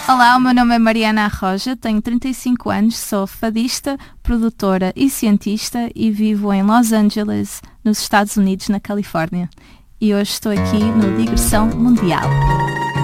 Olá, o meu nome é Mariana Arroja, tenho 35 anos, sou fadista, produtora e cientista e vivo em Los Angeles, nos Estados Unidos, na Califórnia. E hoje estou aqui no Digressão Mundial.